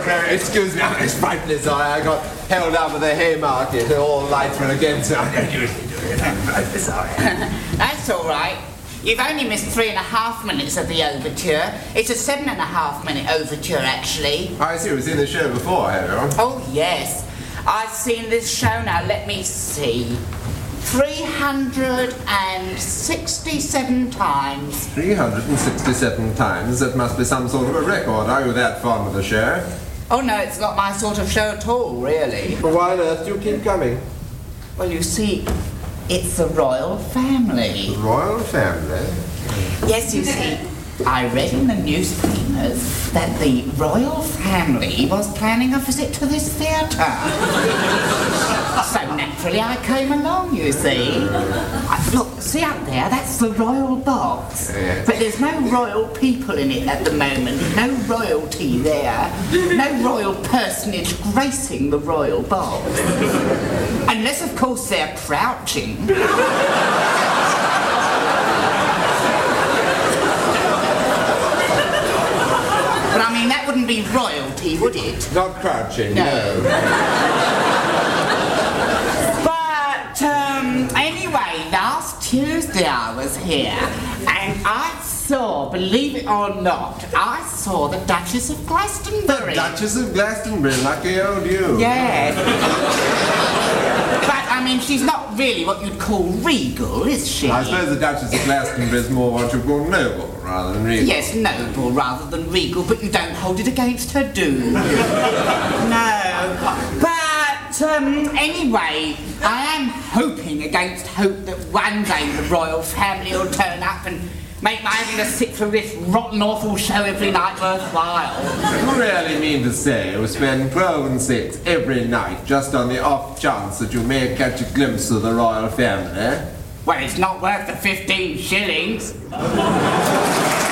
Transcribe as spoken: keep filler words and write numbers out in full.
very, excuse me, I'm frightfully sorry. I got held up at the Haymarket and all the lights were against me. I don't usually do it. I'm frightfully sorry. That's all right. You've only missed three and a half minutes of the overture. It's a seven and a half minute overture, actually. I see, we've seen the show before, have you? Oh, yes. I've seen this show now, let me see. three hundred sixty-seven times. three hundred sixty-seven times? That must be some sort of a record. Are you that fond of the show? Oh, no, it's not my sort of show at all, really. Why on earth do you keep coming? Well, you see, it's the royal family. The royal family? Yes, you see, I read in the newspapers that the royal family was planning a visit to this theatre. So naturally I came along, you see. I, look, see up there, that's the royal box. Yes. But there's no royal people in it at the moment. No royalty there. No royal personage gracing the royal box. Unless, of course, they're crouching. But I mean, that wouldn't be royalty, would it? Not crouching, No. no. But, um, anyway, last Tuesday I was here, and I saw, believe it or not, I saw the Duchess of Glastonbury. The Duchess of Glastonbury, lucky old you. Yeah. But, I mean, she's not really what you'd call regal, is she? I suppose the Duchess of Glastonbury is more what you call noble rather than regal. Yes, noble rather than regal, but you don't hold it against her, do you? No. But, um, anyway, I am hoping against hope that one day the royal family will turn up and make my having to sit through this rotten, awful show every night worthwhile. You really mean to say you spend twelve and six every night just on the off chance that you may catch a glimpse of the royal family? Well, it's not worth the fifteen shillings.